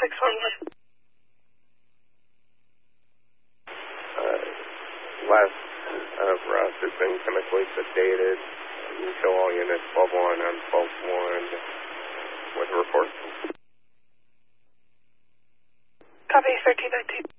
611. Last of Russ has been chemically sedated. You show all units 12-1 and 12-1 with a report. Copy 1319.